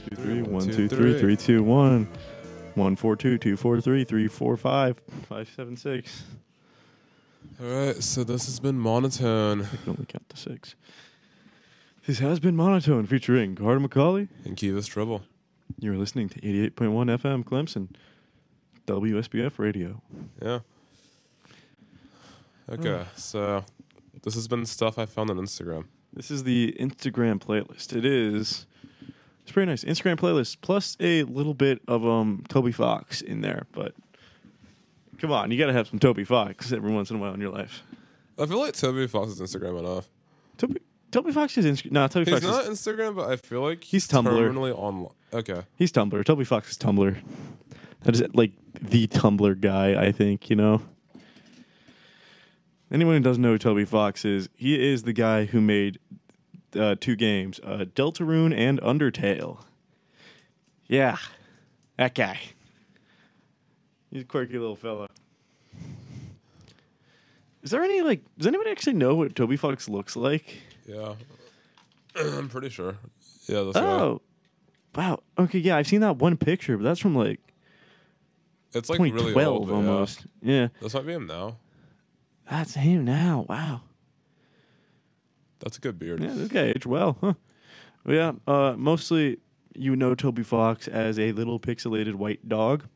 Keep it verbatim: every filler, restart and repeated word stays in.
two, three, one, two, three, three, two, one, one, four, two, two, four, three, three, four, five, five, seven, six. All right, so this has been Monotone. I can only count to six. This has been Monotone featuring Carter McCauley And Kivas Trouble. You're listening to eighty-eight point one F M Clemson, W S B F Radio. Yeah. Okay, so this has been stuff I found on Instagram. This is the Instagram playlist. It is. It's pretty nice. Instagram playlist plus a little bit of um Toby Fox in there, but come on, you got to have some Toby Fox every once in a while in your life. I feel like Toby Fox is Instagram enough. Toby Toby Fox is Instagram. No, Toby He's Fox not is Instagram, but I feel like He's he's, Tumblr. terminally on. Okay. he's Tumblr. Toby Fox is Tumblr. That is like the Tumblr guy, I think, you know. Anyone who doesn't know who Toby Fox is, he is the guy who made uh, two games, uh, Deltarune and Undertale. Yeah, that guy. He's a quirky little fella. Is there any, like, does anybody actually know what Toby Fox looks like? Yeah. I'm pretty sure. Yeah, that's Oh, wow. Okay, yeah, I've seen that one picture, but that's from, like, It's like really twenty twelve old, but almost. Yeah. Yeah. This might be him now. That's him now. Wow. That's a good beard. Yeah, this guy aged well, huh? Well, yeah, uh, mostly you know Toby Fox as a little pixelated white dog.